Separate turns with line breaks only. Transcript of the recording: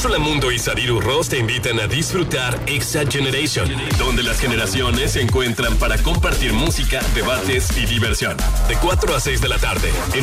Úrsula Mundo y Sariru Ross te invitan a disfrutar Exa Generation, donde las generaciones se encuentran para compartir música, debates y diversión. De 4 a 6 de la tarde, en